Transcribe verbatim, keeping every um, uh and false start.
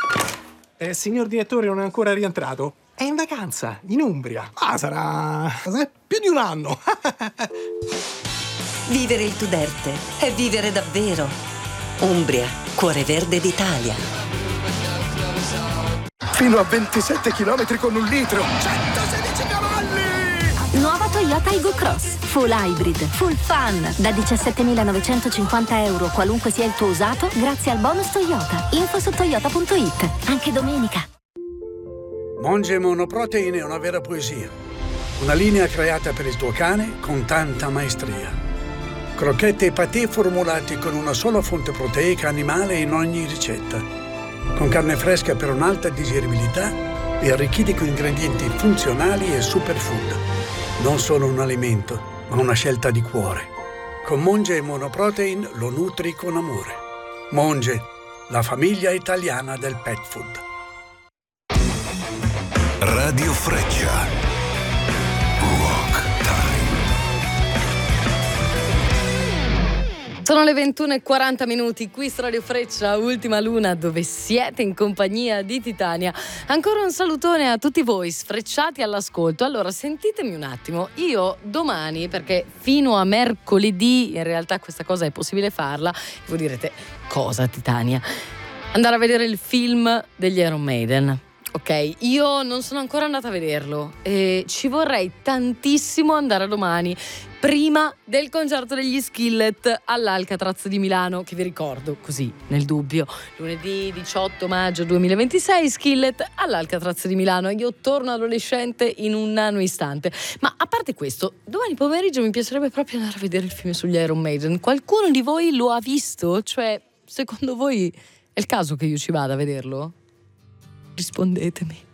Eh, signor direttore non è ancora rientrato. È in vacanza, in Umbria. Ah, sarà... sarà più di un anno. Vivere il Tuderte è vivere davvero. Umbria, cuore verde d'Italia. Fino a ventisette chilometri con un litro. centosedici cavalli! Nuova Toyota Aygo Cross. Full hybrid, full fun. Da diciassettemilanovecentocinquanta euro, qualunque sia il tuo usato, grazie al bonus Toyota. Info su toyota punto it. Anche domenica. Monge Monoprotein è una vera poesia. Una linea creata per il tuo cane con tanta maestria. Crocchette e patè formulati con una sola fonte proteica animale in ogni ricetta. Con carne fresca per un'alta digeribilità e arricchiti con ingredienti funzionali e superfood. Non solo un alimento, ma una scelta di cuore. Con Monge Monoprotein lo nutri con amore. Monge, la famiglia italiana del pet food. Radio Freccia. Sono le ventuno e quaranta minuti, qui su Radio Freccia, Ultima Luna, dove siete in compagnia di Titania. Ancora un salutone a tutti voi sfrecciati all'ascolto. Allora, sentitemi un attimo, io domani, perché fino a mercoledì in realtà questa cosa è possibile farla, voi direte, cosa Titania? Andare a vedere il film degli Iron Maiden. Ok, io non sono ancora andata a vederlo e ci vorrei tantissimo andare domani, prima del concerto degli Skillet all'Alcatraz di Milano, che vi ricordo così nel dubbio, lunedì diciotto maggio duemilaventisei, Skillet all'Alcatraz di Milano. Io torno adolescente in un anno istante. Ma a parte questo, domani pomeriggio mi piacerebbe proprio andare a vedere il film sugli Iron Maiden. Qualcuno di voi lo ha visto? Cioè, secondo voi è il caso che io ci vada a vederlo? Rispondetemi.